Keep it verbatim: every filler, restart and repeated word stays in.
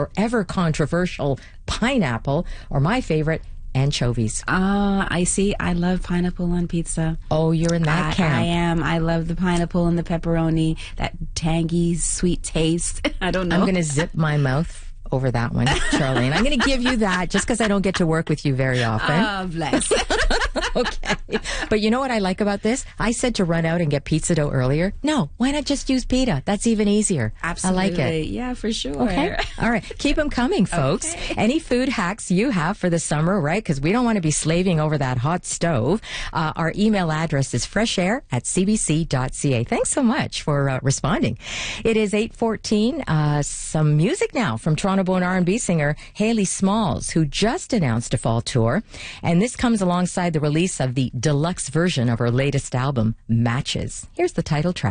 or ever controversial pineapple, or my favorite, anchovies. Ah, uh, I see. I love pineapple on pizza. Oh, you're in that I, camp. I am. I love the pineapple and the pepperoni, that tangy, sweet taste. I don't know. I'm going to zip my mouth over that one, Charlene. I'm going to give you that just because I don't get to work with you very often. Oh, bless. Okay. But you know what I like about this? I said to run out and get pizza dough earlier. No, why not just use pita? That's even easier. Absolutely. I like it. Yeah, for sure. Okay. All right. Keep them coming, folks. Okay. Any food hacks you have for the summer, right? Because we don't want to be slaving over that hot stove. Uh, our email address is freshair at c b c dot c a. Thanks so much for uh, responding. It is eight fourteen. Uh, some music now from Toronto-born R and B singer Hayley Smalls, who just announced a fall tour. And this comes alongside the release of the deluxe version of her latest album, Matches. Here's the title track.